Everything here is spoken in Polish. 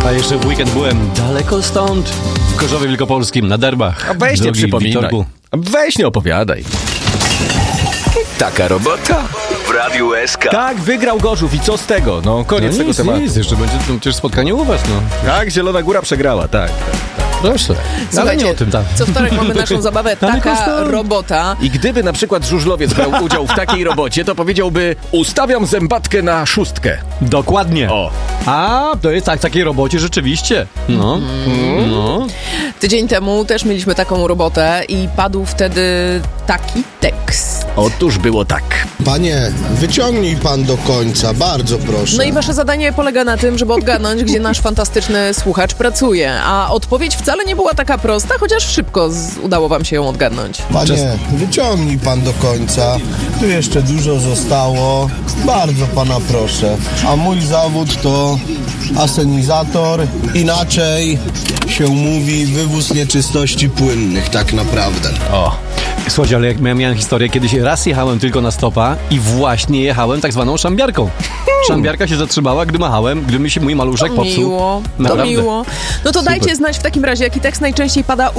A jeszcze w weekend byłem daleko stąd, w Gorzowie Wielkopolskim, na Derbach. A weź nie Drogi przypominaj. Wiktorku. A weź nie opowiadaj. Taka robota w Radiu SK. Tak, wygrał Gorzów i co z tego? No, koniec tego tematu. Nic, jeszcze będzie przecież spotkanie u was, no. Tak, Zielona Góra przegrała, tak. Proszę. Ale Słuchajcie, nie o tym, tak. co wtorek mamy naszą zabawę Daleko Taka stąd. robota. I gdyby na przykład żużlowiec brał udział w takiej robocie, to powiedziałby: ustawiam zębatkę na 6. Dokładnie. O. A, to jest tak w takiej robocie rzeczywiście. No. No. Tydzień temu też mieliśmy taką robotę i padł wtedy taki tekst. Otóż było tak. Panie, wyciągnij pan do końca, bardzo proszę. No i wasze zadanie polega na tym, żeby odgadnąć, gdzie nasz fantastyczny słuchacz pracuje. A odpowiedź wcale nie była taka prosta, chociaż szybko udało wam się ją odgadnąć. Panie, wyciągnij pan do końca. Tu jeszcze dużo zostało. Bardzo pana proszę. A mój zawód to asenizator. Inaczej się mówi wywóz nieczystości płynnych, tak naprawdę. O. Słuchajcie, ale jak miałem historię, kiedyś raz jechałem tylko na stopa i właśnie jechałem tak zwaną szambiarką. Szambiarka się zatrzymała, gdy mi się mój maluszek popsuł. Miło, to Naprawdę. miło. No to dajcie znać w takim razie, jaki tekst najczęściej pada